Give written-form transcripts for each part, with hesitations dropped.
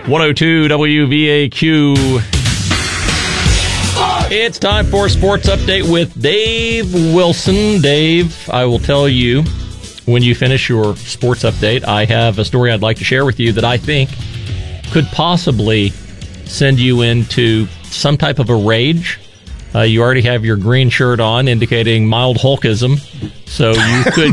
102 WVAQ. It's time for Sports Update with Dave Wilson. Dave, I will tell you when you finish your sports update, I have a story I'd like to share with you that I think could possibly send you into some type of a rage. You already have your green shirt on, indicating mild Hulkism, so you could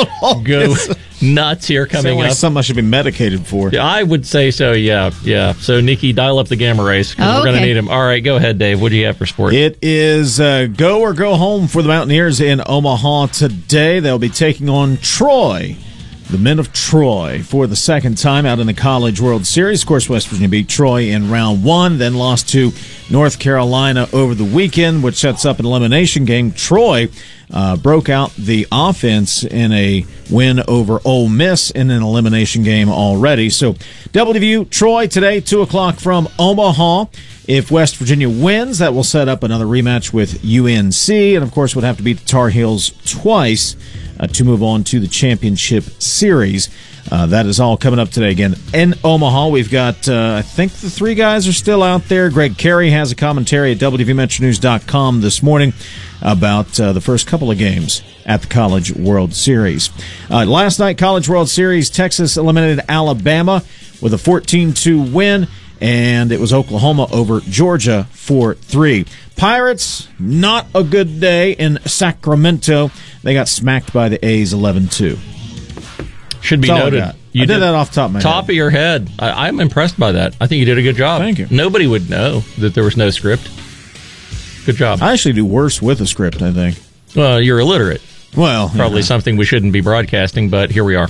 go nuts here coming like up. Something I should be medicated for. Yeah, I would say so, yeah. So, Nikki, dial up the gamma rays, because we're going to need them. All right, go ahead, Dave. What do you have for sports? It is go or go home for the Mountaineers in Omaha today. They'll be taking on Troy. The men of Troy for the second time out in the College World Series. Of course, West Virginia beat Troy in round one, then lost to North Carolina over the weekend, which sets up an elimination game. Troy broke out the offense in a win over Ole Miss in an elimination game already. So, WVU Troy today, 2 o'clock from Omaha. If West Virginia wins, that will set up another rematch with UNC, and of course would have to beat the Tar Heels twice to move on to the championship series. That is all coming up today. Again, in Omaha, we've got, I think the three guys are still out there. Greg Carey has a commentary at WVMetroNews.com this morning about the first couple of games at the College World Series. Last night, College World Series, Texas eliminated Alabama with a 14-2 win, and it was Oklahoma over Georgia 4-3. Pirates, not a good day in Sacramento. They got smacked by the A's 11-2. Should be noted. You did that off the top of my head. Top of your head. I'm impressed by that. I think you did a good job. Thank you. Nobody would know that there was no script. Good job. I actually do worse with a script, I think. Well, you're illiterate. Well, probably something we shouldn't be broadcasting, but here we are.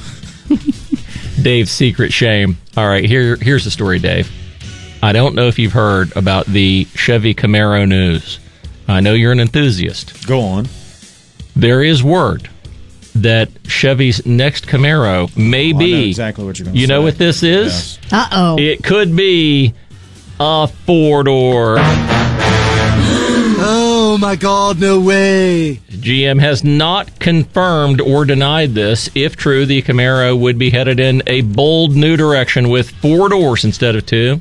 Dave's secret shame. All right, here's the story, Dave. I don't know if you've heard about the Chevy Camaro news. I know you're an enthusiast. Go on. There is word that Chevy's next Camaro may be... I know exactly what you're going to say. You know what this is? Yes. Uh-oh. It could be a four-door. Oh, my God, no way. GM has not confirmed or denied this. If true, the Camaro would be headed in a bold new direction with 4 doors instead of 2.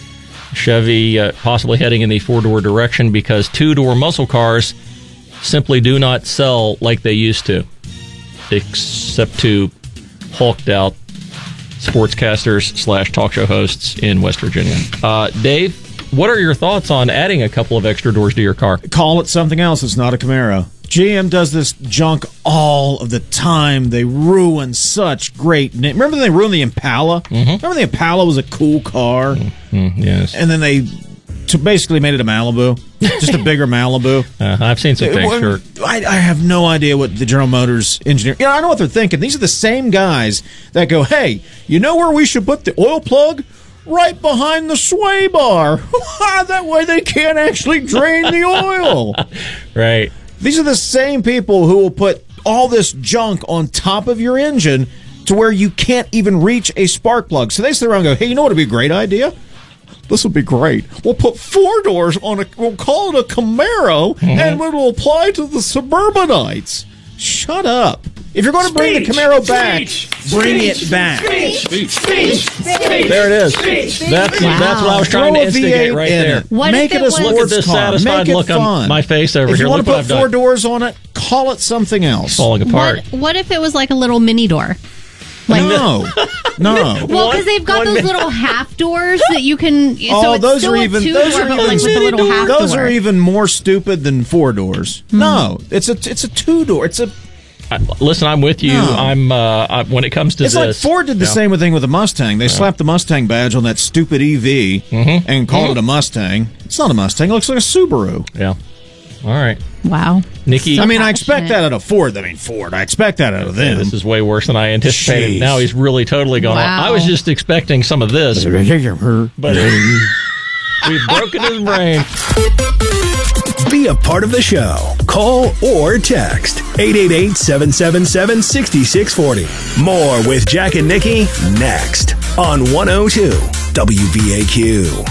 Chevy possibly heading in the 4-door direction because 2-door muscle cars simply do not sell like they used to, except to hulked out sportscasters / talk show hosts in West Virginia. Dave, what are your thoughts on adding a couple of extra doors to your car? Call it something else. It's not a Camaro. GM does this junk all of the time. They ruin such great names. Remember they ruined the Impala? Mm-hmm. Remember the Impala was a cool car? Mm-hmm. Yes. And then they basically made it a Malibu. Just a bigger Malibu. I've seen some things. Sure. I have no idea what the General Motors engineer... I know what they're thinking. These are the same guys that go, hey, you know where we should put the oil plug? Right behind the sway bar. That way they can't actually drain the oil. Right. These are the same people who will put all this junk on top of your engine to where you can't even reach a spark plug. So they sit around and go, hey, you know what would be a great idea? This would be great. We'll put 4 doors on we'll call it a Camaro, and it will apply to the suburbanites. Shut up. If you're going to bring the Camaro back, bring it back. There it is. That's what I was trying to instigate right there. Make it a sports car. Look at this satisfied look on my face over here. If you want to Look put 4 doors on it, call it something else. Falling apart. What if it was like a little mini door? Like, no. Well, because they've got those little half doors that you can. So it's those still are even. a 2-door, Those are but even. like with a little half those door. are even more stupid than 4 doors. No, it's a 2-door. It's a. Listen, I'm with you. No. I'm when it comes to it's this. Like Ford did the same thing with the Mustang. They slapped the Mustang badge on that stupid EV and called it a Mustang. It's not a Mustang. It looks like a Subaru. Yeah. All right. Wow. Nikki. So I expect that out of Ford. Ford. I expect that out of them. This is way worse than I anticipated. Jeez. Now he's really totally gone. Wow. I was just expecting some of this. But we've broken his brain. Be a part of the show. Call or text 888-777-6640. More with Jack and Nikki next on 102 WVAQ.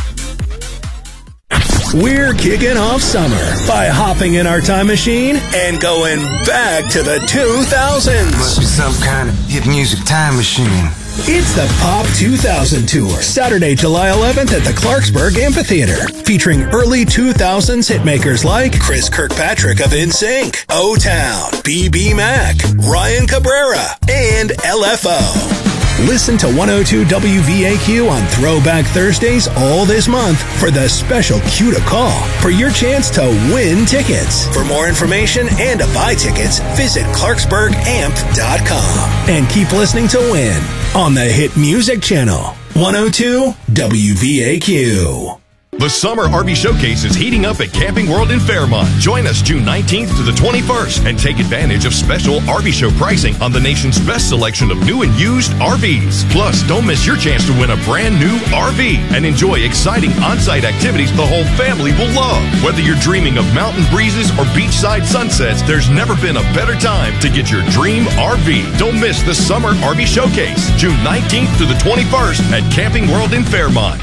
We're kicking off summer by hopping in our time machine and going back to the 2000s. Must be some kind of hit music time machine. It's the Pop 2000 Tour, Saturday, July 11th at the Clarksburg Amphitheater, featuring early 2000s hitmakers like Chris Kirkpatrick of NSYNC, O-Town, B.B. Mac, Ryan Cabrera, and LFO. Listen to 102 WVAQ on Throwback Thursdays all this month for the special Cue to Call for your chance to win tickets. For more information and to buy tickets, visit ClarksburgAmp.com. And keep listening to win on the Hit Music Channel, 102 WVAQ. The Summer RV Showcase is heating up at Camping World in Fairmont. Join us June 19th to the 21st and take advantage of special RV show pricing on the nation's best selection of new and used RVs. Plus, don't miss your chance to win a brand new RV and enjoy exciting on-site activities the whole family will love. Whether you're dreaming of mountain breezes or beachside sunsets, there's never been a better time to get your dream RV. Don't miss the Summer RV Showcase, June 19th to the 21st at Camping World in Fairmont.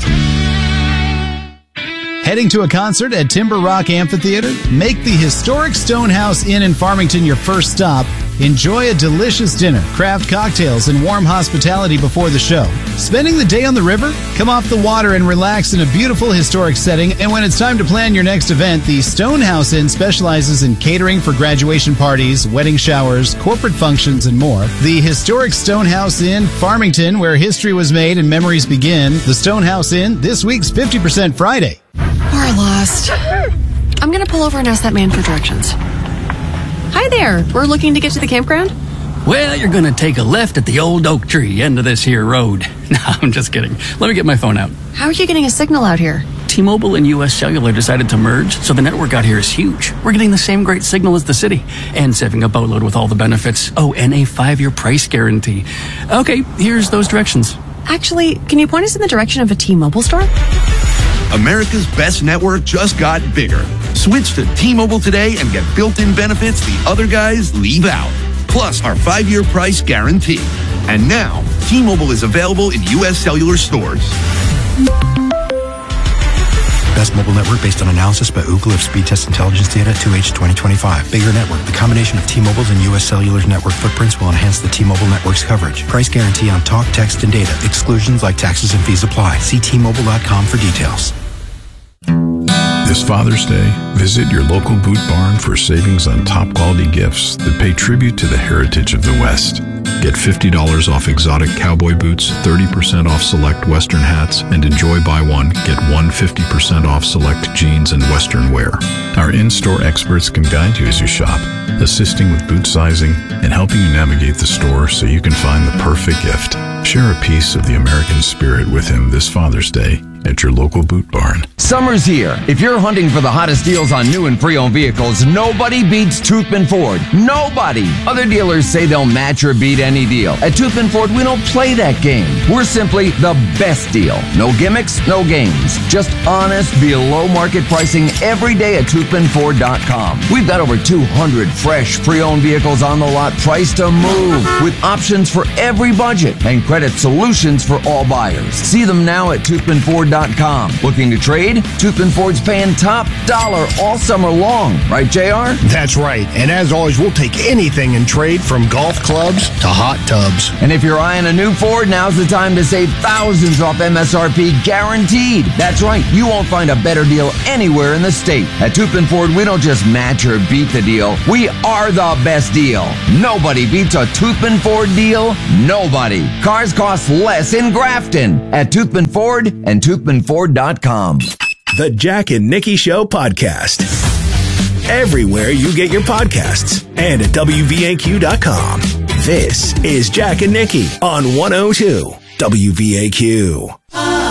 Heading to a concert at Timber Rock Amphitheater? Make the historic Stonehouse Inn in Farmington your first stop. Enjoy a delicious dinner, craft cocktails, and warm hospitality before the show. Spending the day on the river? Come off the water and relax in a beautiful historic setting. And when it's time to plan your next event, the Stonehouse Inn specializes in catering for graduation parties, wedding showers, corporate functions, and more. The historic Stonehouse Inn, Farmington, where history was made and memories begin. The Stonehouse Inn, this week's 50% Friday. We're lost. I'm going to pull over and ask that man for directions. Hi there. We're looking to get to the campground. Well, you're going to take a left at the old oak tree end of this here road. No, I'm just kidding. Let me get my phone out. How are you getting a signal out here? T-Mobile and U.S. Cellular decided to merge, so the network out here is huge. We're getting the same great signal as the city and saving a boatload with all the benefits. Oh, and a 5-year price guarantee. Okay, here's those directions. Actually, can you point us in the direction of a T-Mobile store? America's best network just got bigger. Switch to T-Mobile today and get built-in benefits the other guys leave out. Plus our 5-year price guarantee. And now, T-Mobile is available in U.S. Cellular stores. Best mobile network based on analysis by Ookla of speed test intelligence data 2H 2025. Bigger network. The combination of T-Mobile's and U.S. Cellular's network footprints will enhance the T-Mobile network's coverage. Price guarantee on talk, text, and data. Exclusions like taxes and fees apply. See T-Mobile.com for details. This Father's Day, visit your local Boot Barn for savings on top quality gifts that pay tribute to the heritage of the West. Get $50 off exotic cowboy boots, 30% off select Western hats, and enjoy buy one, get one 50% off select jeans and Western wear. Our in-store experts can guide you as you shop, assisting with boot sizing and helping you navigate the store so you can find the perfect gift. Share a piece of the American spirit with him this Father's Day at your local Boot Barn. Summer's here. If you're hunting for the hottest deals on new and pre-owned vehicles, nobody beats Toothman Ford. Nobody. Other dealers say they'll match or beat any deal. At Toothman Ford, we don't play that game. We're simply the best deal. No gimmicks, no games. Just honest, below market pricing every day at ToothmanFord.com. We've got over 200 fresh pre-owned vehicles on the lot priced to move with options for every budget and credit solutions for all buyers. See them now at ToothmanFord.com. Looking to trade? Toothman Ford's paying top dollar all summer long. Right, JR? That's right. And as always, we'll take anything in trade from golf clubs to hot tubs. And if you're eyeing a new Ford, now's the time to save thousands off MSRP guaranteed. That's right. You won't find a better deal anywhere in the state. At Toothman Ford, we don't just match or beat the deal. We are the best deal. Nobody beats a Toothman Ford deal. Nobody. Cars cost less in Grafton at Toothman Ford and ToothmanFord.com. The Jack and Nikki Show podcast. Everywhere you get your podcasts and at WVAQ.com. This is Jack and Nikki on 102 WVAQ.